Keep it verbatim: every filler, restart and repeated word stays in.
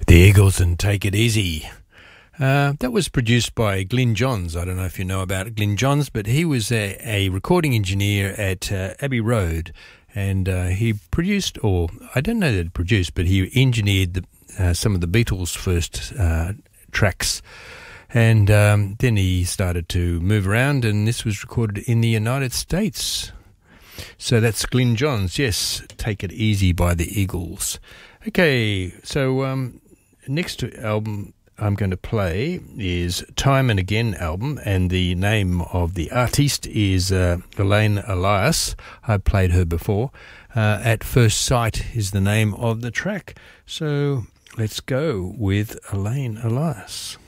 The Eagles and Take It Easy. Uh, that was produced by Glyn Johns. I don't know if you know about Glyn Johns, but he was a, a recording engineer at uh, Abbey Road, and uh, he produced, or I don't know that he produced, but he engineered the, uh, some of the Beatles' first uh, tracks. And um, then he started to move around, and this was recorded in the United States. So that's Glyn Johns, yes, Take It Easy by the Eagles. Okay, so um, next album I'm going to play is Time and Again album, and the name of the artiste is uh, Elaine Elias. I've played her before. Uh, At First Sight is the name of the track. So let's go with Elaine Elias.